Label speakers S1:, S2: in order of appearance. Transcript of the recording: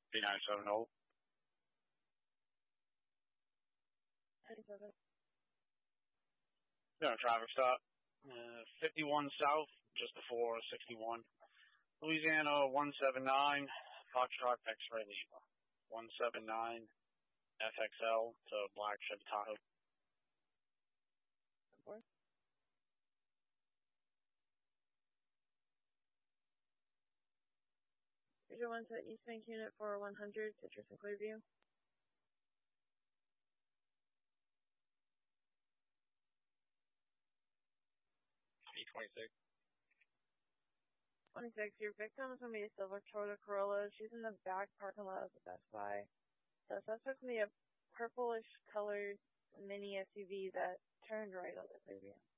S1: B970.
S2: 37.
S1: Yeah, traffic stop. 51 South, just before 61. Louisiana 179, Foxtrot X-Ray Lima. 179 FXL to Black Chevy Tahoe.
S2: Here's your one set East Bank unit for 100, Citrus and Clearview.
S3: B26.
S2: 26, your victim is going to be a silver Toyota Corolla. She's in the back parking lot of the Best Buy. The suspect's going to be a purplish colored mini SUV that turned right on the Clearview.